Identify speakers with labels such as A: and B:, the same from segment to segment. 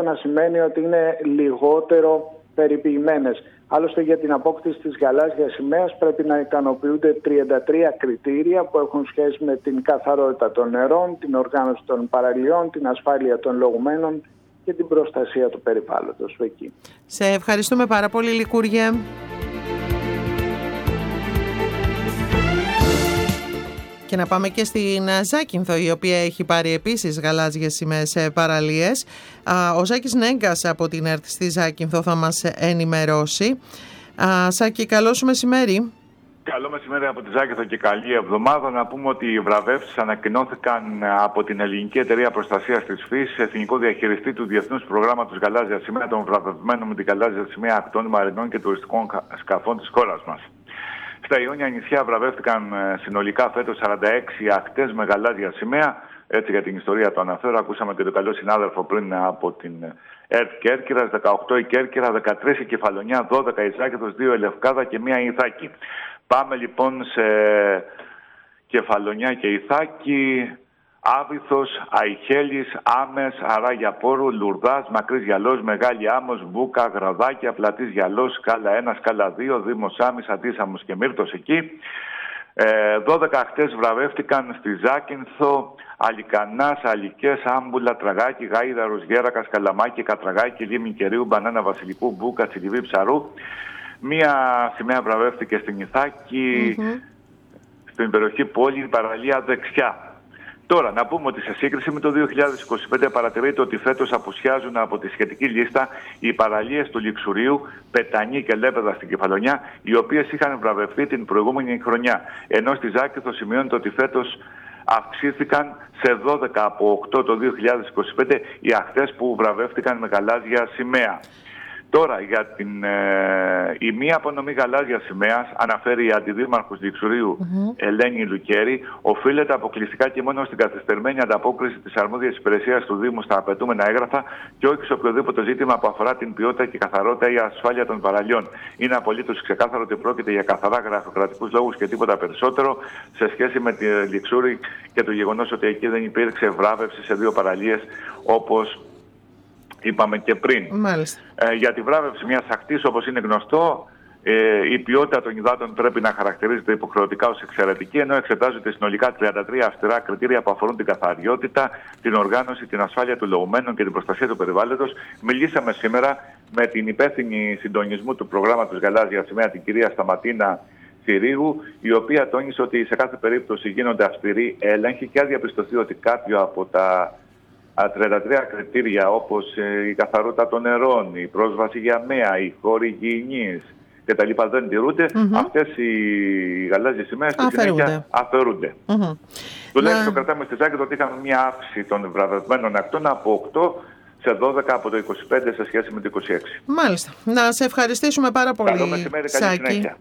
A: να σημαίνει ότι είναι λιγότερο περιποιημένες. Άλλωστε, για την απόκτηση της γαλάζιας σημαίας πρέπει να ικανοποιούνται 33 κριτήρια που έχουν σχέση με την καθαρότητα των νερών, την οργάνωση των παραλιών, την ασφάλεια των λογουμένων και την προστασία του περιβάλλοντος εκεί.
B: Σε ευχαριστούμε πάρα πολύ, Λικούργε. Και να πάμε και στην Ζάκυνθο, η οποία έχει πάρει επίσης γαλάζιες σημαίες σε παραλίες. Ο Ζάκης Νέγκας από την ΕΡΤ στη Ζάκυνθο θα μας ενημερώσει. Σάκη, καλό σου μεσημέρι.
C: Καλό μεσημέρι από τη Ζάκυνθο και καλή εβδομάδα. Να πούμε ότι οι βραβεύσεις ανακοινώθηκαν από την Ελληνική Εταιρεία Προστασίας της Φύσης, εθνικό διαχειριστή του Διεθνούς Προγράμματος Γαλάζια Σημαία, των βραβευμένων με την γαλάζια σημαία ακτών, μαρινών και τουριστικών σκαφών της χώρας μας. Στα Ιόνια νησιά βραβεύτηκαν συνολικά φέτος 46 ακτές με γαλάζια σημαία. Έτσι, για την ιστορία το αναφέρω. Ακούσαμε και τον καλό συνάδελφο πριν από την ΕΡΤ Κέρκυρας. 18 η Κέρκυρα, 13 η Κεφαλονιά, 12 η Ζάκυνθος, 2 η Λευκάδα και 1 η Ιθάκη. Πάμε λοιπόν σε Κεφαλονιά και Ιθάκη. Άβυθος, Αϊχέλης, Άμες, Αράγια Πόρου, Λουρδάς, Μακρύς Γιαλός, Μεγάλη Άμμος, Μπούκα, Γραδάκια, Πλατής Γιαλός, Σκάλα 1, Σκάλα 2, Δήμος Άμης, Αντίσαμος και Μύρτος εκεί. 12 ακτές βραβεύτηκαν στη Ζάκυνθο, Αλικανάς, Αλικές, Άμπουλα, Τραγάκη, Γάιδαρος, Γέρακας, Καλαμάκη, Κατραγάκη, Λίμνη Κερίου, Μπανάνα Βασιλικού, Μπούκα, Τσιλιβή Ψαρού. Μία σημαία βραβεύτηκε στην Ιθάκη, στην περιοχή Πόλη, παραλία δεξιά. Τώρα, να πούμε ότι σε σύγκριση με το 2025 παρατηρείται ότι φέτος απουσιάζουν από τη σχετική λίστα οι παραλίες του Λιξουρίου, Πετανή και Λέπεδα στην Κεφαλονιά, οι οποίες είχαν βραβευτεί την προηγούμενη χρονιά. Ενώ στη Ζάκυνθο σημειώνεται ότι φέτος αυξήθηκαν σε 12 από 8 το 2025 οι ακτές που βραβεύτηκαν με γαλάζια σημαία. Τώρα, για η μία απονομή γαλάζια σημαίας, αναφέρει η Αντιδήμαρχος Λιξουρίου Ελένη Λουκέρη, οφείλεται αποκλειστικά και μόνο στην καθυστερημένη ανταπόκριση της αρμόδιας υπηρεσίας του Δήμου στα απαιτούμενα έγγραφα και όχι σε οποιοδήποτε ζήτημα που αφορά την ποιότητα και καθαρότητα ή ασφάλεια των παραλιών. Είναι απολύτως ξεκάθαρο ότι πρόκειται για καθαρά γραφειοκρατικούς λόγους και τίποτα περισσότερο σε σχέση με τη Λιξούρη και το γεγονός ότι εκεί δεν υπήρξε βράβευση σε 2 παραλίες όπως είπαμε και πριν. Για τη βράβευση μιας ακτής, όπως είναι γνωστό, η ποιότητα των υδάτων πρέπει να χαρακτηρίζεται υποχρεωτικά ως εξαιρετική, ενώ εξετάζονται συνολικά 33 αυστηρά κριτήρια που αφορούν την καθαριότητα, την οργάνωση, την ασφάλεια του λογουμένων και την προστασία του περιβάλλοντος. Μιλήσαμε σήμερα με την υπεύθυνη συντονισμού του προγράμματος Γαλάζια Σημαία, την κυρία Σταματίνα Συρίγου, η οποία τόνισε ότι σε κάθε περίπτωση γίνονται αυστηροί έλεγχοι και αν διαπιστωθεί ότι κάποιο από τα 33 κριτήρια όπως η καθαρότητα των νερών, η πρόσβαση για μέα, οι χώροι υγιεινής κτλ. Δεν τηρούνται, αυτές οι γαλάζιες σημαίες στη συνέχεια αφαιρούνται. Τουλάχιστον κρατάμε στη Ζάκυνθο ότι είχαμε μια αύξηση των βραβευμένων ακτών από 8 σε 12 από το 25 σε σχέση με το 26.
B: Μάλιστα. Να σε ευχαριστήσουμε πάρα πολύ,
C: καλό μεσημέρι, καλή συνέχεια.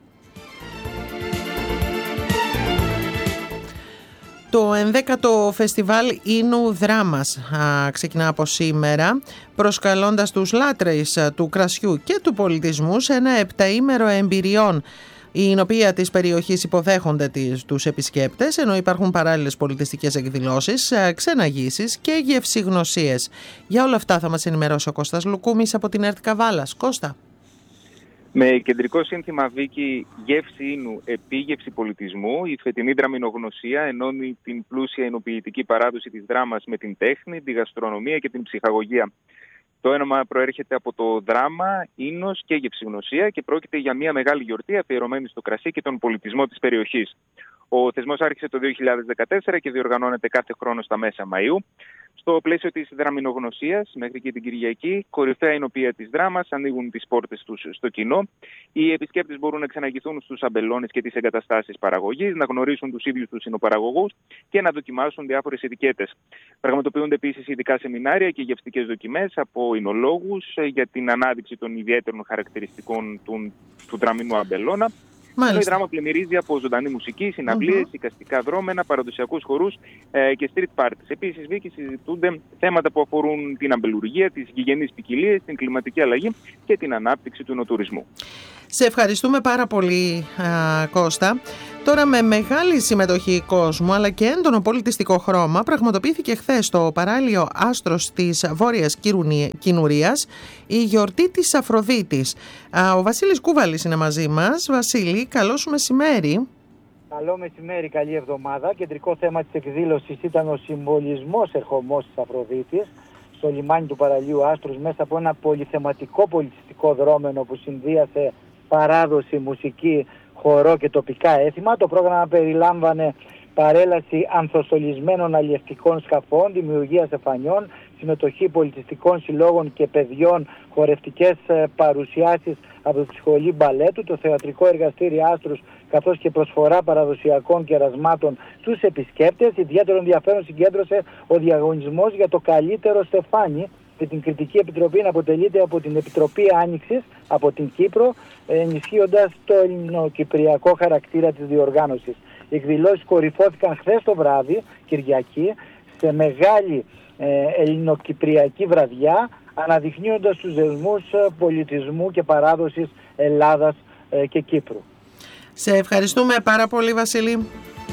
B: Το 11ο Φεστιβάλ Ίνου Δράμας ξεκινά από σήμερα, προσκαλώντας τους λάτρεις του κρασιού και του πολιτισμού σε ένα 7ήμερο εμπειριών, η οποία της περιοχής υποδέχονται τους επισκέπτες, ενώ υπάρχουν παράλληλες πολιτιστικές εκδηλώσεις, ξεναγήσεις και γευσηγνωσίες. Για όλα αυτά θα μας ενημερώσει ο Κώστας Λουκούμης από την ΕΡΤ Καβάλας. Κώστα.
D: Με κεντρικό σύνθημα Βίκη «Γεύση Ίνου, επίγευση πολιτισμού», η φετινή δραμηνογνωσία ενώνει την πλούσια εινοποιητική παράδοση της δράμας με την τέχνη, τη γαστρονομία και την ψυχαγωγία. Το όνομα προέρχεται από το δράμα, ίνος και γευσηγνωσία και πρόκειται για μια μεγάλη γιορτή αφιερωμένη στο κρασί και τον πολιτισμό της περιοχής. Ο θεσμός άρχισε το 2014 και διοργανώνεται κάθε χρόνο στα μέσα Μαΐου. Στο πλαίσιο της δραμηνογνωσίας, μέχρι και την Κυριακή, κορυφαία εινοποιία της δράμας ανοίγουν τις πόρτες τους στο κοινό. Οι επισκέπτες μπορούν να ξεναγηθούν στους αμπελώνες και τις εγκαταστάσεις παραγωγής, να γνωρίσουν τους ίδιους τους εινοπαραγωγούς και να δοκιμάσουν διάφορες ετικέτες. Πραγματοποιούνται επίσης ειδικά σεμινάρια και γευστικές δοκιμές από εινολόγους για την ανάδειξη των ιδιαίτερων χαρακτηριστικών του δραμηνού αμπελώνα. Η δράμα πλημμυρίζει από ζωντανή μουσική, συναυλίες, εικαστικά δρόμενα, παραδοσιακούς χορούς και street parties. Επίσης, Βίκη, συζητούνται θέματα που αφορούν την αμπελουργία, τις γηγενείς ποικιλίες, την κλιματική αλλαγή και την ανάπτυξη του νοοτουρισμού.
B: Σε ευχαριστούμε πάρα πολύ, Κώστα. Τώρα, με μεγάλη συμμετοχή κόσμου αλλά και έντονο πολιτιστικό χρώμα, πραγματοποιήθηκε χθες στο παράλιο Άστρος της Βόρειας Κινουρίας η γιορτή της Αφροδίτης. Ο Βασίλης Κούβαλης είναι μαζί μας. Βασίλη, καλό σου μεσημέρι.
E: Καλό μεσημέρι, καλή εβδομάδα. Κεντρικό θέμα της εκδήλωσης ήταν ο συμβολισμός ερχομός της Αφροδίτης στο λιμάνι του παραλίου Άστρους μέσα από ένα πολυθεματικό πολιτιστικό δρόμενο που συνδύασε παράδοση, μουσική, χορό και τοπικά έθιμα. Το πρόγραμμα περιλάμβανε παρέλαση ανθοστολισμένων αλλιευτικών σκαφών, δημιουργία εφανιών, συμμετοχή πολιτιστικών συλλόγων και παιδιών, χορευτικές παρουσιάσεις από τη Σχολή Μπαλέτου, το θεατρικό εργαστήριο Άστρους, καθώς και προσφορά παραδοσιακών κερασμάτων στους επισκέπτες. Ιδιαίτερο ενδιαφέρον συγκέντρωσε ο διαγωνισμός για το καλύτερο στεφάνι, και την κριτική επιτροπή να αποτελείται από την Επιτροπή Άνοιξης από την Κύπρο, ενισχύοντας το ελληνοκυπριακό χαρακτήρα της διοργάνωσης. Οι εκδηλώσεις κορυφώθηκαν χθες το βράδυ, Κυριακή, σε μεγάλη ελληνοκυπριακή βραδιά, αναδεικνύοντας τους δεσμούς πολιτισμού και παράδοσης Ελλάδας και Κύπρου.
B: Σε ευχαριστούμε πάρα πολύ, Βασίλη.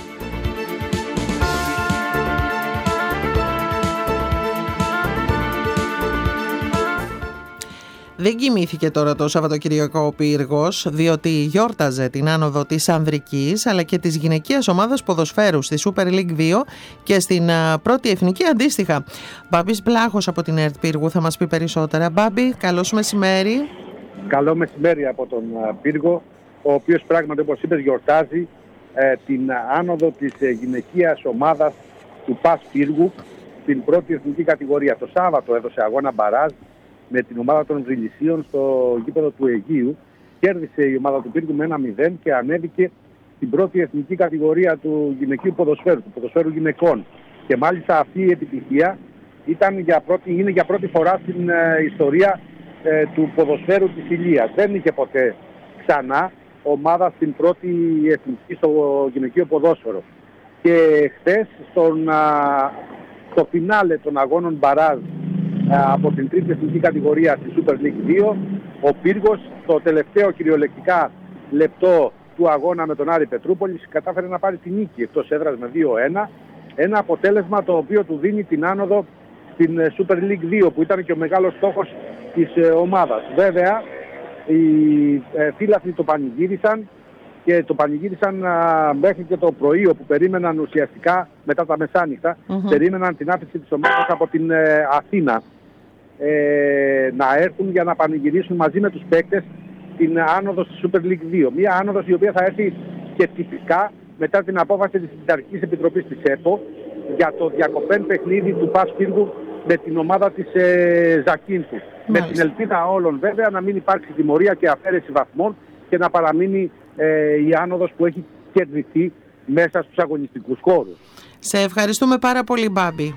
B: Δεν κοιμήθηκε τώρα το Σαββατοκυριακό ο Πύργος, διότι γιόρταζε την άνοδο της ανδρικής αλλά και της γυναικείας ομάδας ποδοσφαίρου στη Super League 2 και στην πρώτη εθνική αντίστοιχα. Μπάμπης Βλάχος από την ΕΡΤ Πύργου θα μας πει περισσότερα. Μπάμπη, καλό σου μεσημέρι.
F: Καλό μεσημέρι από τον Πύργο, ο οποίος πράγματι, όπως είπες, γιορτάζει την άνοδο της γυναικείας ομάδας του ΠΑΣ Πύργου στην πρώτη εθνική κατηγορία. Το Σάββατο έδωσε αγώνα μπαράζ με την ομάδα των Βρυλισσίων στο γήπεδο του Αιγείου. Κέρδισε η ομάδα του Πύργου με 1-0 και ανέβηκε στην πρώτη εθνική κατηγορία του γυναικείου ποδοσφαίρου, του ποδοσφαίρου γυναικών. Και μάλιστα αυτή η επιτυχία είναι για πρώτη φορά στην ιστορία του ποδοσφαίρου της Ηλίας. Δεν είχε ποτέ ξανά ομάδα στην πρώτη εθνική στο γυναικείο ποδόσφαιρο. Και χθες στο φινάλε των αγώνων μπαράζ από την τρίτη εθνική κατηγορία στη Super League 2, ο Πύργος στο τελευταίο κυριολεκτικά λεπτό του αγώνα με τον Άρη Πετρούπολης κατάφερε να πάρει την νίκη εκτός έδρας με 2-1, ένα αποτέλεσμα το οποίο του δίνει την άνοδο στην Super League 2 που ήταν και ο μεγάλος στόχος της ομάδας. Βέβαια οι φίλαθλοι το πανηγύρισαν και το πανηγύρισαν μέχρι και το πρωί, όπου περίμεναν ουσιαστικά μετά τα μεσάνυχτα, περίμεναν την άφηση της ομάδας από την Αθήνα να έρθουν για να πανηγυρίσουν μαζί με τους παίκτες την άνοδο στη Super League 2. Μια άνοδος η οποία θα έρθει και τυπικά μετά την απόφαση της Συντακτικής Επιτροπής της ΕΠΟ για το διακοπέν παιχνίδι του ΠΑΣ Πύργου με την ομάδα της Ζακίνθου. Με την ελπίδα όλων βέβαια να μην υπάρξει τιμωρία και αφαίρεση βαθμών και να παραμείνει η άνοδος που έχει κερδιθεί μέσα στους αγωνιστικούς χώρους.
B: Σε ευχαριστούμε πάρα πολύ, Μπάμπη.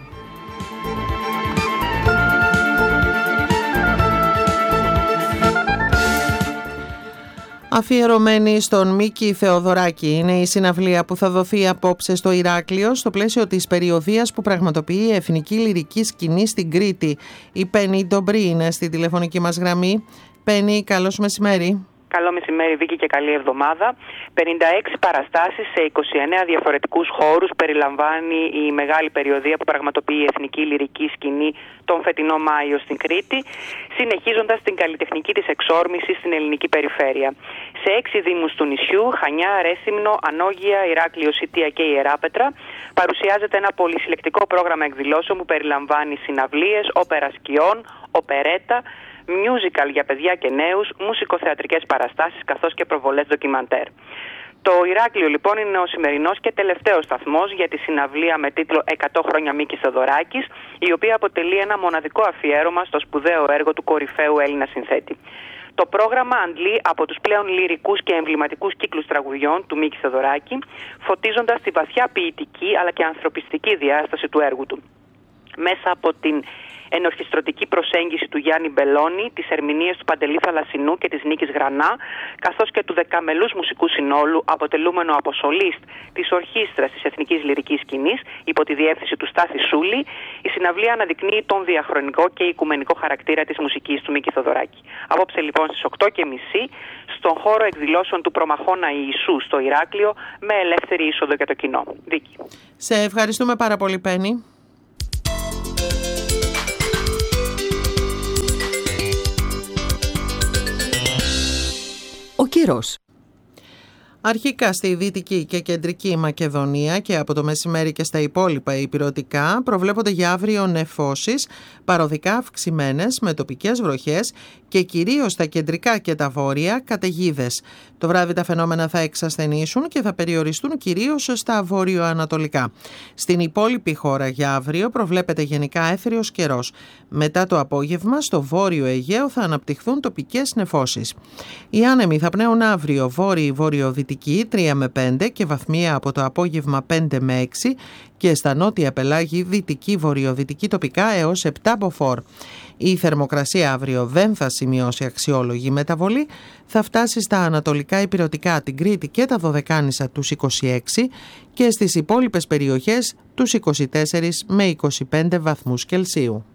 B: Αφιερωμένη στον Μίκη Θεοδωράκη είναι η συναυλία που θα δοθεί απόψε στο Ηράκλειο στο πλαίσιο της περιοδείας που πραγματοποιεί η Εθνική Λυρική Σκηνή στην Κρήτη. Η Πέννη Ντομπρή είναι στη τηλεφωνική μας γραμμή. Πέννη, καλώς μεσημέρι.
G: Καλό μεσημέρι, Βίκη, και καλή εβδομάδα. 56 παραστάσεις σε 29 διαφορετικούς χώρους περιλαμβάνει η μεγάλη περιοδεία που πραγματοποιεί η Εθνική Λυρική Σκηνή τον φετινό Μάιο στην Κρήτη, συνεχίζοντας την καλλιτεχνική της εξόρμηση στην ελληνική περιφέρεια. Σε 6 δήμους του νησιού, Χανιά, Ρέθυμνο, Ανόγια, Ηράκλειο, Σιτία και Ιεράπετρα, παρουσιάζεται ένα πολυσυλλεκτικό πρόγραμμα εκδηλώσεων που περιλαμβάνει συναυλίες, όπερα σκιών, οπερέτα, musical για παιδιά και νέους, μουσικοθεατρικές παραστάσεις καθώς και προβολές ντοκιμαντέρ. Το Ηράκλειο λοιπόν είναι ο σημερινός και τελευταίος σταθμός για τη συναυλία με τίτλο 100 χρόνια Μίκης Θεοδωράκης, η οποία αποτελεί ένα μοναδικό αφιέρωμα στο σπουδαίο έργο του κορυφαίου Έλληνα συνθέτη. Το πρόγραμμα αντλεί από τους πλέον λυρικούς και εμβληματικούς κύκλους τραγουδιών του Μίκη Θεοδωράκη, φωτίζοντας τη βαθιά ποιητική αλλά και ανθρωπιστική διάσταση του έργου του. Μέσα από την ενορχιστρωτική προσέγγιση του Γιάννη Μπελώνη, τις ερμηνείες του Παντελή Θαλασσινού και της Νίκης Γρανά, καθώς και του δεκαμελούς μουσικού συνόλου αποτελούμενο από σολίστ της Ορχήστρας της Εθνικής Λυρικής Σκηνής υπό τη διεύθυνση του Στάθη Σούλη. Η συναυλία αναδεικνύει τον διαχρονικό και οικουμενικό χαρακτήρα της μουσικής του Μίκη Θοδωράκη. Απόψε λοιπόν στις 8:30 στον χώρο εκδηλώσεων του Προμαχώνα Ιησού στο Ηράκλειο, με ελεύθερη είσοδο για το κοινό. Βίκη.
B: Σε ευχαριστούμε πάρα πολύ, Πέννη.
H: Ο καιρός.
B: Αρχικά στη Δυτική και Κεντρική Μακεδονία και από το μεσημέρι και στα υπόλοιπα ηπειρωτικά προβλέπονται για αύριο νεφώσεις, παροδικά αυξημένες με τοπικές βροχές και κυρίως στα κεντρικά και τα βόρεια καταιγίδες. Το βράδυ τα φαινόμενα θα εξασθενήσουν και θα περιοριστούν κυρίως στα βόρειο-ανατολικά. Στην υπόλοιπη χώρα για αύριο προβλέπεται γενικά έθριος καιρός. Μετά το απόγευμα στο βόρειο Αιγαίο θα αναπτυχθούν τοπικές νεφώσεις. Οι άνεμοι θα πνέουν αύριο βόρειο-βορειοδυτική 3 με 5 και βαθμία από το απόγευμα 5 με 6 και στα νότια πελάγη δυτική-βορειοδυτική τοπικά έως 7 μποφόρ. Η θερμοκρασία αύριο δεν θα σημειώσει αξιόλογη μεταβολή, θα φτάσει στα ανατολικά ηπειρωτικά, την Κρήτη και τα Δωδεκάνησα τους 26 και στις υπόλοιπες περιοχές τους 24 με 25 βαθμούς Κελσίου.